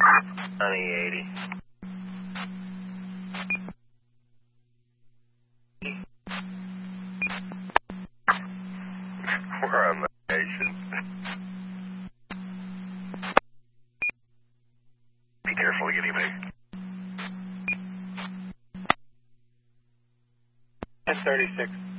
Honey 80. We're on location. Be careful, good evening. 1036.